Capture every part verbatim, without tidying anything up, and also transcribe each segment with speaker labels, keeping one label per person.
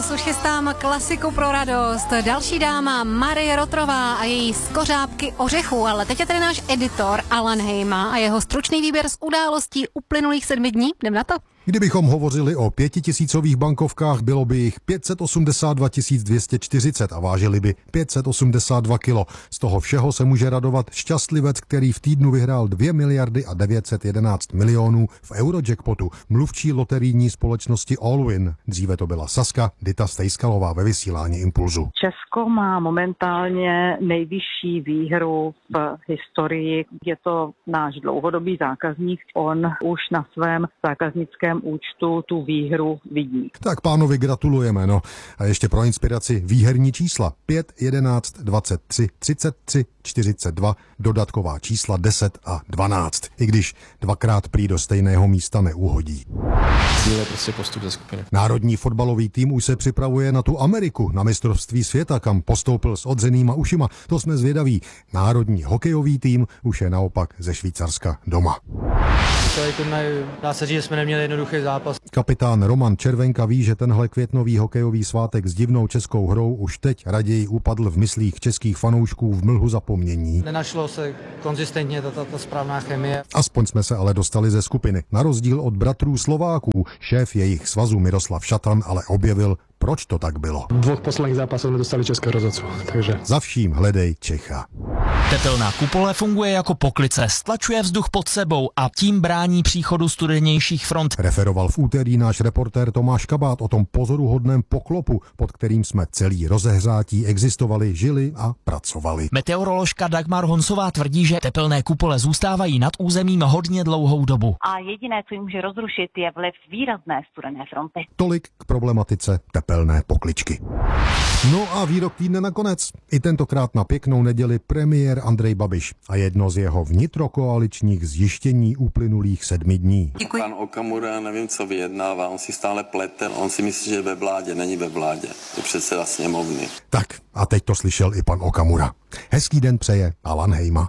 Speaker 1: Impuls už chystám klasiku pro radost. Další dáma Marie Rotrová a její skořápky ořechů, ale teď je tady náš editor Alan Hejma a jeho stručný výběr z událostí uplynulých sedmi dní. Jdem na to.
Speaker 2: Kdybychom hovořili o pětitisícových bankovkách, bylo by jich pět set osmdesát dva tisíc dvě stě čtyřicet a vážili by pět set osmdesát dva kilo. Z toho všeho se může radovat šťastlivec, který v týdnu vyhrál dvě miliardy a devět set jedenáct milionů v Eurojackpotu, mluvčí loterijní společnosti Allwin. Dříve to byla Saska, Dita Stejskalová ve vysílání Impulzu.
Speaker 3: Česko má momentálně nejvyšší výhru v historii. Je to náš dlouhodobý zákazník. On už na svém zákaznickém účtu tu výhru vidí.
Speaker 2: Tak pánovi gratulujeme, no. A ještě pro inspiraci výherní čísla pět, jedenáct, dvacet tři, třicet tři, čtyřicet dva, dodatková čísla deset a dvanáct. I když dvakrát prý do stejného místa neuhodí.
Speaker 4: Cíl je prostě postup ze skupiny.
Speaker 2: Národní fotbalový tým už se připravuje na tu Ameriku, na mistrovství světa, kam postoupil s odřenýma ušima. To jsme zvědaví. Národní hokejový tým už je naopak ze Švýcarska doma.
Speaker 5: Celý turnaj, dá se říct, že jsme neměli jednoduchý zápas.
Speaker 2: Kapitán Roman Červenka ví, že tenhle květnový hokejový svátek s divnou českou hrou už teď raději upadl v myslích českých fanoušků v mlhu zapomnění.
Speaker 5: Nenašlo se konzistentně ta, ta, ta správná chemie.
Speaker 2: Aspoň jsme se ale dostali ze skupiny. Na rozdíl od bratrů Slováků, šéf jejich svazu Miroslav Šatan ale objevil, proč to tak bylo.
Speaker 6: V dvoch posledních zápasech nedostali českého rozhodcu, takže...
Speaker 2: Za vším hledej Čecha.
Speaker 7: Tepelná kupole funguje jako poklice, stlačuje vzduch pod sebou a tím brání příchodu studenějších front.
Speaker 2: Referoval v úterý náš reportér Tomáš Kabát o tom pozoruhodném poklopu, pod kterým jsme celý rozehřátí existovali, žili a pracovali.
Speaker 7: Meteoroložka Dagmar Honsová tvrdí, že tepelné kupole zůstávají nad územím hodně dlouhou dobu.
Speaker 8: A jediné, co jim může rozrušit, je vliv výrazné studené fronty.
Speaker 2: Tolik k problematice tepelné pokličky. No a výrok týdne nakonec. I tentokrát na pěknou neděli premiér Andrej Babiš a jedno z jeho vnitrokoaličních zjištění uplynulých sedmi dní.
Speaker 9: Děkuji. Pan Okamura, nevím, co vyjednává, on si stále plete, on si myslí, že je ve vládě, není ve vládě, je předseda sněmovny.
Speaker 2: Tak a teď to slyšel i pan Okamura. Hezký den přeje Alan Hejma.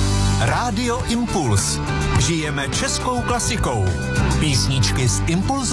Speaker 10: Rádio Impuls. Žijeme českou klasikou. Písničky z Impulzu.